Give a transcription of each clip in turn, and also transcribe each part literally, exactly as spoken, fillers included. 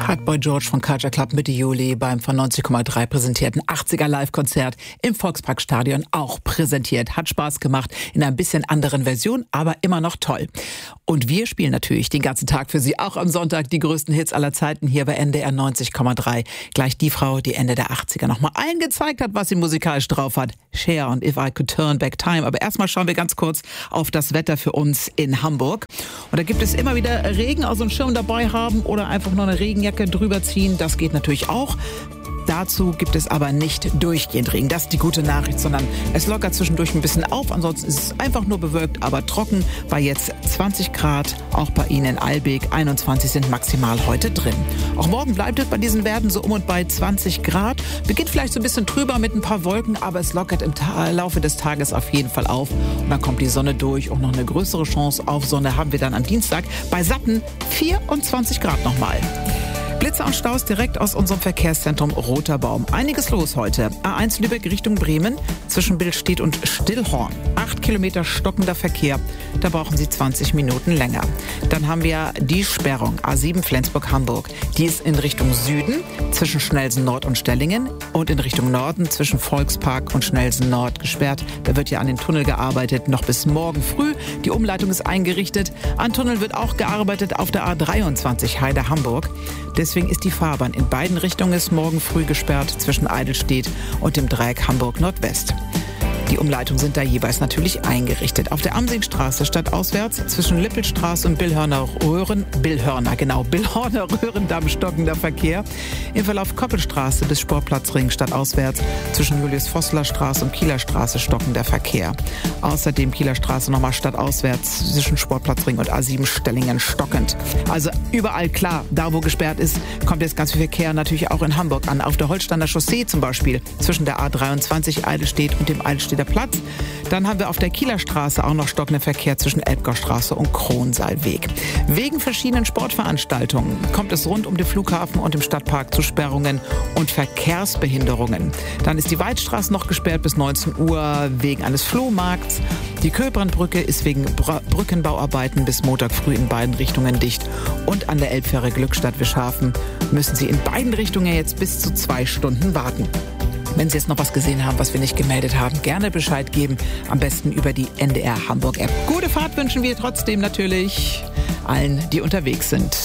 hat Boy George von Culture Club Mitte Juli beim von neunzig Komma drei präsentierten achtziger Live-Konzert im Volksparkstadion auch präsentiert. Hat Spaß gemacht in einer bisschen anderen Version, aber immer noch toll. Und wir spielen natürlich den ganzen Tag für Sie, auch am Sonntag, die größten Hits aller Zeiten hier bei N D R neunzig Komma drei. Gleich die Frau, die Ende der achtziger nochmal allen gezeigt hat, was sie musikalisch drauf hat. Cher und If I Could Turn Back Time. Aber erstmal schauen wir ganz kurz auf das Wetter für uns in Hamburg. Und da gibt es immer wieder Regen, also einen Schirm dabei haben oder einfach nur eine Regenjacke drüber ziehen. Das geht natürlich auch. Dazu gibt es aber nicht durchgehend Regen. Das ist die gute Nachricht, sondern es lockert zwischendurch ein bisschen auf. Ansonsten ist es einfach nur bewölkt, aber trocken. Bei jetzt zwanzig Grad, auch bei Ihnen in Albeck. einundzwanzig sind maximal heute drin. Auch morgen bleibt es bei diesen Werten so um und bei zwanzig Grad. Beginnt vielleicht so ein bisschen trüber mit ein paar Wolken, aber es lockert im Ta- Laufe des Tages auf jeden Fall auf. Und dann kommt die Sonne durch und noch eine größere Chance auf Sonne haben wir dann am Dienstag bei satten vierundzwanzig Grad nochmal. Blitzer und Staus direkt aus unserem Verkehrszentrum Roter Baum. Einiges los heute. A eins Lübeck Richtung Bremen, zwischen Billstedt und Stillhorn. Acht Kilometer stockender Verkehr. Da brauchen Sie zwanzig Minuten länger. Dann haben wir die Sperrung A sieben Flensburg-Hamburg. Die ist in Richtung Süden, zwischen Schnellsen Nord und Stellingen und in Richtung Norden zwischen Volkspark und Schnellsen Nord gesperrt. Da wird ja an den Tunnel gearbeitet, noch bis morgen früh. Die Umleitung ist eingerichtet. An Tunnel wird auch gearbeitet auf der A dreiundzwanzig Heide-Hamburg. Deswegen ist die Fahrbahn in beiden Richtungen ist morgen früh gesperrt zwischen Eidelstedt und dem Dreieck Hamburg Nordwest. Die Umleitungen sind da jeweils natürlich eingerichtet. Auf der Amsingstraße stadtauswärts zwischen Lippelstraße und Billhörner Röhren, Billhörner, genau, Billhörner Röhrendamm stockender Verkehr. Im Verlauf Koppelstraße bis Sportplatzring stadtauswärts zwischen Julius-Vossler-Straße und Kieler Straße stockender Verkehr. Außerdem Kieler Straße nochmal stadtauswärts zwischen Sportplatzring und A sieben Stellingen stockend. Also überall klar, da wo gesperrt ist, kommt jetzt ganz viel Verkehr natürlich auch in Hamburg an. Auf der Holsteiner Chaussee zum Beispiel zwischen der A dreiundzwanzig Eidelstedt und dem Eidelstedter Platz. Dann haben wir auf der Kieler Straße auch noch stockenden Verkehr zwischen Elbgaustraße und Kronsaal-Weg. Wegen verschiedenen Sportveranstaltungen kommt es rund um den Flughafen und im Stadtpark zu Sperrungen und Verkehrsbehinderungen. Dann ist die Weidstraße noch gesperrt bis neunzehn Uhr wegen eines Flohmarkts. Die Köbrandbrücke ist wegen Br- Brückenbauarbeiten bis Montag früh in beiden Richtungen dicht. Und an der Elbfähre Glückstadt-Wischhafen müssen Sie in beiden Richtungen jetzt bis zu zwei Stunden warten. Wenn Sie jetzt noch was gesehen haben, was wir nicht gemeldet haben, gerne Bescheid geben. Am besten über die N D R Hamburg App. Gute Fahrt wünschen wir trotzdem natürlich allen, die unterwegs sind.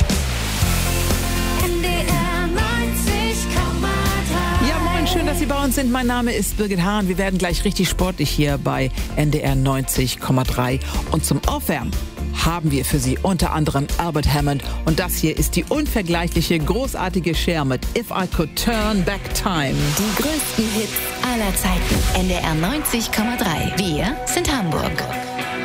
N D R neunzig Komma drei. Ja, moin, schön, dass Sie bei uns sind. Mein Name ist Birgit Hahn. Wir werden gleich richtig sportlich hier bei N D R neunzig Komma drei. Und zum Aufwärmen haben wir für Sie unter anderem Albert Hammond. Und das hier ist die unvergleichliche, großartige Cher mit If I Could Turn Back Time. Die größten Hits aller Zeiten. N D R neunzig Komma drei. Wir sind Hamburg.